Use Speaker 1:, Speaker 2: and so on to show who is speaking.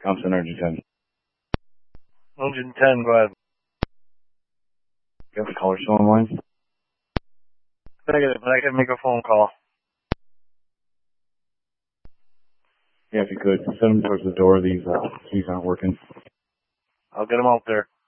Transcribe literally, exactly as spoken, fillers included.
Speaker 1: Thompson, Urgent ten.
Speaker 2: Urgent ten, go ahead.
Speaker 1: You have a caller still online?
Speaker 2: Negative, but I can make a phone call.
Speaker 1: Yeah, if you could. Send them towards the door. These, uh, these aren't working.
Speaker 2: I'll get them out there.